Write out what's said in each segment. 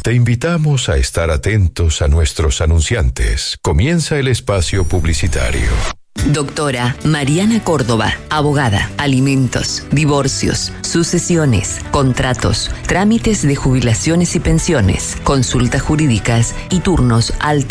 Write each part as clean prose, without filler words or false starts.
Te invitamos a estar atentos a nuestros anunciantes. Comienza el espacio publicitario. Doctora Mariana Córdoba, abogada, alimentos, divorcios, sucesiones, contratos, trámites de jubilaciones y pensiones, consultas jurídicas y turnos al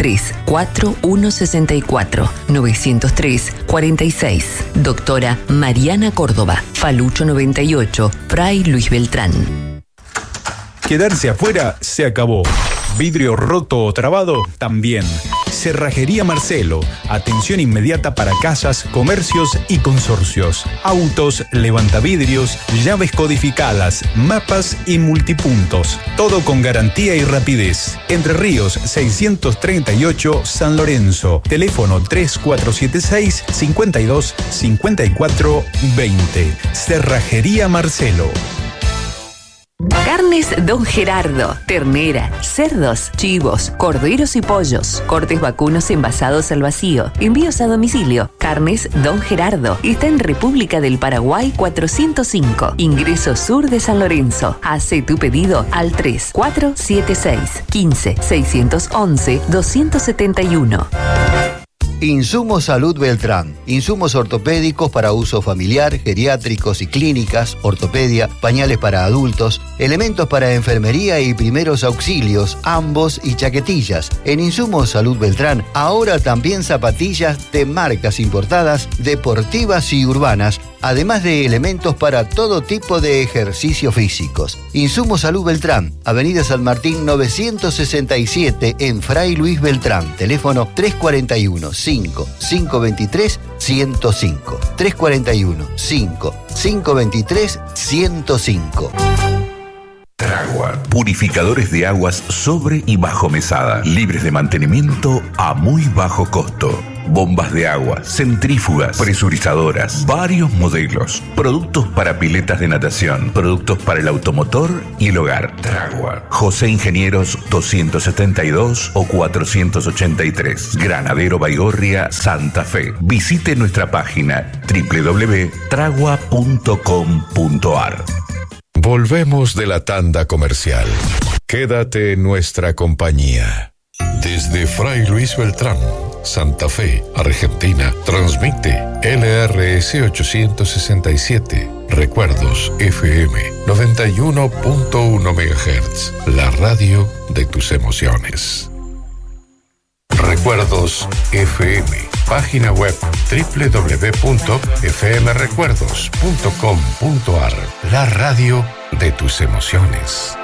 34164-903-46. Doctora Mariana Córdoba, Falucho 98, Fray Luis Beltrán. Quedarse afuera se acabó. Vidrio roto o trabado también. Cerrajería Marcelo. Atención inmediata para casas, comercios y consorcios. Autos, levantavidrios, llaves codificadas, mapas y multipuntos. Todo con garantía y rapidez. Entre Ríos 638 San Lorenzo. Teléfono 3476 52 54 20. Cerrajería Marcelo. Carnes Don Gerardo, ternera, cerdos, chivos, corderos y pollos, cortes vacunos envasados al vacío, envíos a domicilio. Carnes Don Gerardo está en República del Paraguay 405, ingreso sur de San Lorenzo. Hace tu pedido al 3476 15 611 271. Insumos Salud Beltrán. Insumos ortopédicos para uso familiar, geriátricos y clínicas, ortopedia, pañales para adultos, elementos para enfermería y primeros auxilios, ambos y chaquetillas. En Insumos Salud Beltrán, ahora también zapatillas de marcas importadas, deportivas y urbanas, además de elementos para todo tipo de ejercicios físicos. Insumos Salud Beltrán, Avenida San Martín 967 en Fray Luis Beltrán. Teléfono 341-5-523-105. 341-5-523-105. Tragua, purificadores de aguas sobre y bajo mesada, libres de mantenimiento a muy bajo costo. Bombas de agua, centrífugas, presurizadoras, varios modelos, productos para piletas de natación, productos para el automotor y el hogar. Tragua, José Ingenieros 272 o 483, Granadero Baigorria, Santa Fe. Visite nuestra página www.tragua.com.ar. Volvemos de la tanda comercial. Quédate en nuestra compañía. Desde Fray Luis Beltrán, Santa Fe, Argentina, transmite LRS 867, Recuerdos FM 91.1 MHz, la radio de tus emociones. Recuerdos FM, página web www.fmrecuerdos.com.ar, la radio de tus emociones.